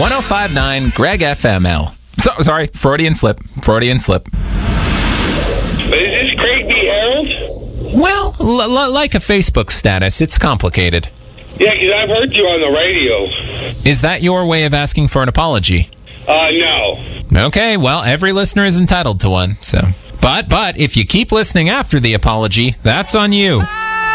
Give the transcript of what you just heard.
1059 Greg FML. Sorry, Freudian slip. Is this Craig B. Harold? Well, like a Facebook status, it's complicated. Yeah, because I've heard you on the radio. Is that your way of asking for an apology? No. Okay, well, every listener is entitled to one, so. But if you keep listening after the apology, that's on you.